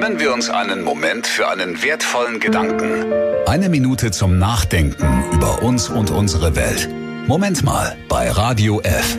Nehmen wir uns einen Moment für einen wertvollen Gedanken. Eine Minute zum Nachdenken über uns und unsere Welt. Moment mal bei Radio F.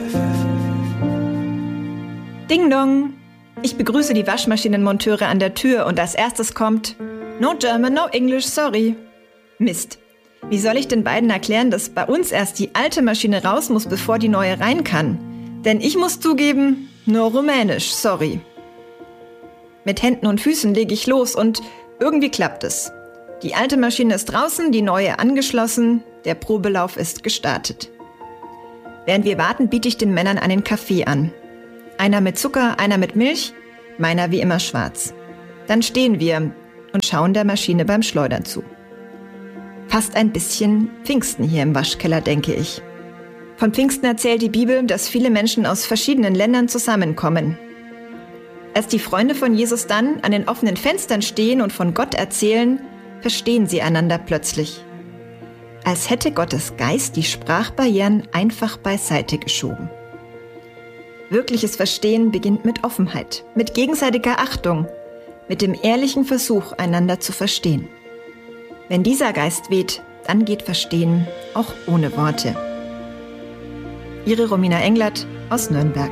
Ding dong! Ich begrüße die Waschmaschinenmonteure an der Tür und als erstes kommt: No German, no English, sorry. Mist. Wie soll ich den beiden erklären, dass bei uns erst die alte Maschine raus muss, bevor die neue rein kann? Denn ich muss zugeben, nur Rumänisch, sorry. Mit Händen und Füßen lege ich los und irgendwie klappt es. Die alte Maschine ist draußen, die neue angeschlossen, der Probelauf ist gestartet. Während wir warten, biete ich den Männern einen Kaffee an. Einer mit Zucker, einer mit Milch, meiner wie immer schwarz. Dann stehen wir und schauen der Maschine beim Schleudern zu. Fast ein bisschen Pfingsten hier im Waschkeller, denke ich. Von Pfingsten erzählt die Bibel, dass viele Menschen aus verschiedenen Ländern zusammenkommen. Als die Freunde von Jesus dann an den offenen Fenstern stehen und von Gott erzählen, verstehen sie einander plötzlich. Als hätte Gottes Geist die Sprachbarrieren einfach beiseite geschoben. Wirkliches Verstehen beginnt mit Offenheit, mit gegenseitiger Achtung, mit dem ehrlichen Versuch, einander zu verstehen. Wenn dieser Geist weht, dann geht Verstehen auch ohne Worte. Ihre Romina Englert aus Nürnberg.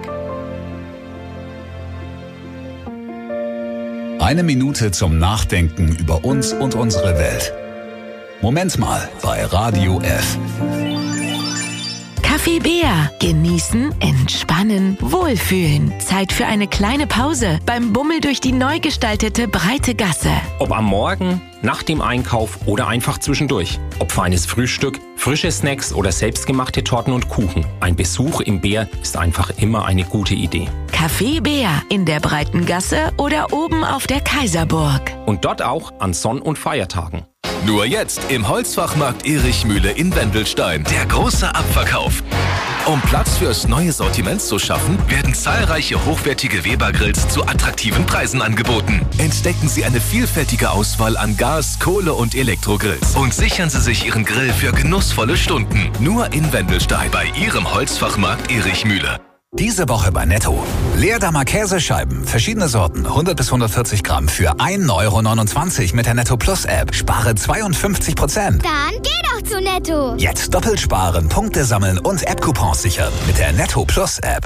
Eine Minute zum Nachdenken über uns und unsere Welt. Moment mal bei Radio F. Kaffee Bär. Genießen, entspannen, wohlfühlen. Zeit für eine kleine Pause beim Bummel durch die neu gestaltete breite Gasse. Ob am Morgen, nach dem Einkauf oder einfach zwischendurch. Ob feines Frühstück, frische Snacks oder selbstgemachte Torten und Kuchen. Ein Besuch im Bär ist einfach immer eine gute Idee. Kaffee Bär in der breiten Gasse oder oben auf der Kaiserburg. Und dort auch an Sonn- und Feiertagen. Nur jetzt im Holzfachmarkt Erichmühle in Wendelstein. Der große Abverkauf. Um Platz fürs neue Sortiment zu schaffen, werden zahlreiche hochwertige Weber-Grills zu attraktiven Preisen angeboten. Entdecken Sie eine vielfältige Auswahl an Gas-, Kohle- und Elektrogrills und sichern Sie sich Ihren Grill für genussvolle Stunden. Nur in Wendelstein bei Ihrem Holzfachmarkt Erichmühle. Diese Woche bei Netto. Leerdammer Käsescheiben, verschiedene Sorten, 100 bis 140 Gramm für 1,29 € mit der Netto Plus App. Spare 52%. Dann geh doch zu Netto. Jetzt doppelt sparen, Punkte sammeln und App-Coupons sichern mit der Netto Plus App.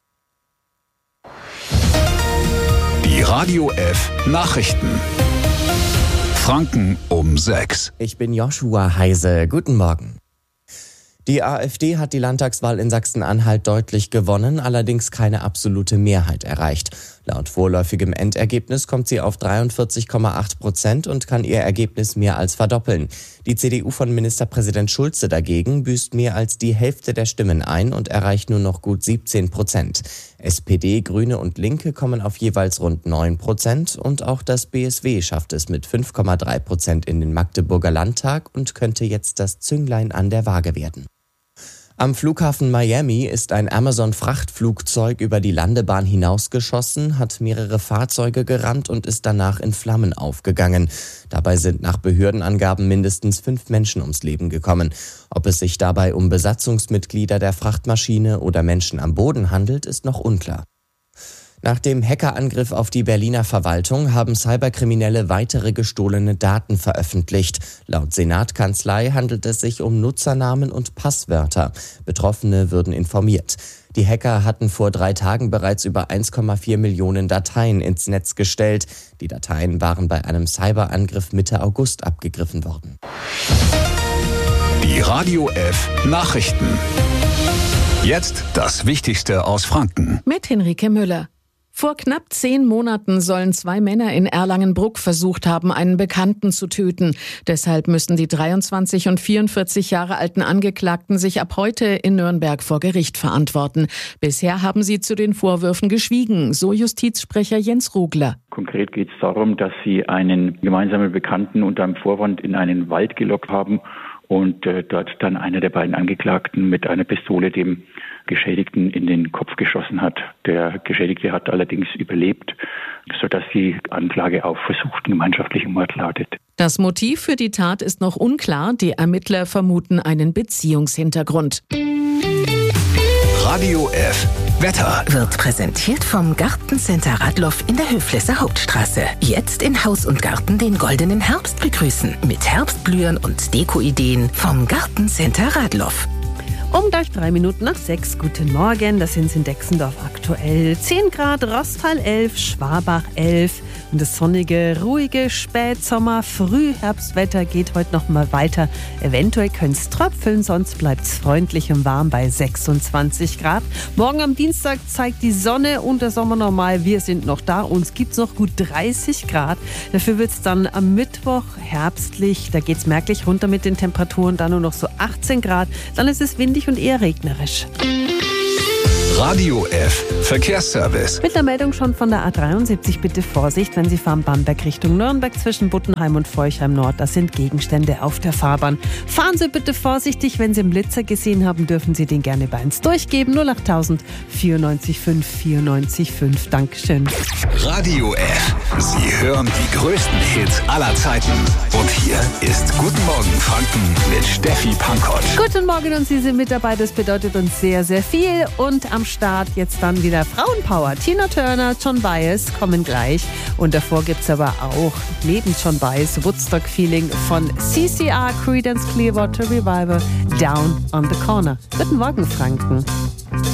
Die Radio F Nachrichten. Franken um 6. Ich bin Joshua Heise. Guten Morgen. Die AfD hat die Landtagswahl in Sachsen-Anhalt deutlich gewonnen, allerdings keine absolute Mehrheit erreicht. Laut vorläufigem Endergebnis kommt sie auf 43,8% und kann ihr Ergebnis mehr als verdoppeln. Die CDU von Ministerpräsident Schulze dagegen büßt mehr als die Hälfte der Stimmen ein und erreicht nur noch gut 17%. SPD, Grüne und Linke kommen auf jeweils rund 9% und auch das BSW schafft es mit 5,3% in den Magdeburger Landtag und könnte jetzt das Zünglein an der Waage werden. Am Flughafen Miami ist ein Amazon-Frachtflugzeug über die Landebahn hinausgeschossen, hat mehrere Fahrzeuge gerammt und ist danach in Flammen aufgegangen. Dabei sind nach Behördenangaben mindestens 5 Menschen ums Leben gekommen. Ob es sich dabei um Besatzungsmitglieder der Frachtmaschine oder Menschen am Boden handelt, ist noch unklar. Nach dem Hackerangriff auf die Berliner Verwaltung haben Cyberkriminelle weitere gestohlene Daten veröffentlicht. Laut Senatskanzlei handelt es sich um Nutzernamen und Passwörter. Betroffene würden informiert. Die Hacker hatten vor 3 Tagen bereits über 1,4 Millionen Dateien ins Netz gestellt. Die Dateien waren bei einem Cyberangriff Mitte August abgegriffen worden. Die Radio F Nachrichten. Jetzt das Wichtigste aus Franken. Mit Henrike Müller. Vor knapp 10 Monaten sollen 2 Männer in Erlangen-Bruck versucht haben, einen Bekannten zu töten. Deshalb müssen die 23 und 44 Jahre alten Angeklagten sich ab heute in Nürnberg vor Gericht verantworten. Bisher haben sie zu den Vorwürfen geschwiegen, so Justizsprecher Jens Rugler. Konkret geht es darum, dass sie einen gemeinsamen Bekannten unter einem Vorwand in einen Wald gelockt haben und dort dann einer der beiden Angeklagten mit einer Pistole dem Geschädigten in den Kopf geschossen hat. Der Geschädigte hat allerdings überlebt, sodass die Anklage auf versuchten gemeinschaftlichen Mord lautet. Das Motiv für die Tat ist noch unklar. Die Ermittler vermuten einen Beziehungshintergrund. Radio F Wetter Wird präsentiert vom Gartencenter Radloff in der Höflesser Hauptstraße. Jetzt in Haus und Garten den goldenen Herbst begrüßen. Mit Herbstblühen und Dekoideen vom Gartencenter Radloff. Gleich 3 Minuten nach 6. Guten Morgen, das sind in Dexendorf aktuell 10 Grad, Rostal 11, Schwabach 11. Und das sonnige, ruhige Spätsommer-Frühherbstwetter geht heute noch mal weiter. Eventuell könnte es tröpfeln, sonst bleibt es freundlich und warm bei 26 Grad. Morgen am Dienstag zeigt die Sonne und der Sommer normal. Wir sind noch da, uns gibt es noch gut 30 Grad. Dafür wird es dann am Mittwoch herbstlich. Da geht es merklich runter mit den Temperaturen, dann nur noch so 18 Grad. Dann ist es windig und eher regnerisch. Radio F Verkehrsservice. Mit der Meldung schon von der A73 bitte Vorsicht, wenn Sie fahren Bamberg Richtung Nürnberg zwischen Buttenheim und Forchheim Nord. Das sind Gegenstände auf der Fahrbahn. Fahren Sie bitte vorsichtig, wenn Sie einen Blitzer gesehen haben, dürfen Sie den gerne bei uns durchgeben. 08000 94 5 Dankeschön. Radio F. Sie hören die größten Hits aller Zeiten. Und hier ist Guten Morgen Franken mit Steffi Pankotsch. Guten Morgen und Sie sind mit dabei. Das bedeutet uns sehr, sehr viel. Und am Start jetzt dann wieder Frauenpower. Tina Turner, John Baez kommen gleich. Und davor gibt es aber auch neben John Baez Woodstock Feeling von CCR, Creedence Clearwater Revival, Down on the Corner. Guten Morgen Franken.